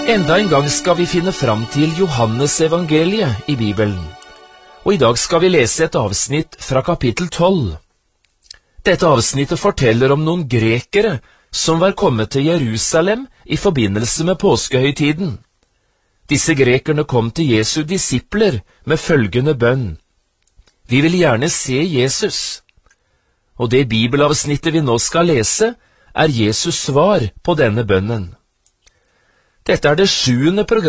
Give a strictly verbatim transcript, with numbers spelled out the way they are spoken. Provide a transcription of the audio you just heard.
Enda en gang skal vi finne fram til Johannes evangeliet i Bibelen, og i dag skal vi lese et avsnitt fra kapittel tolv. Dette avsnittet forteller om noen grekere som var kommet til Jerusalem i forbindelse med påskehøytiden. Disse grekerne kom til Jesu disipler med følgende bønn: Vi vil gjerne se Jesus. Og det bibelavsnittet vi nå skal lese, er Jesus svar på denne bønnen. Dette er det sjuende programmet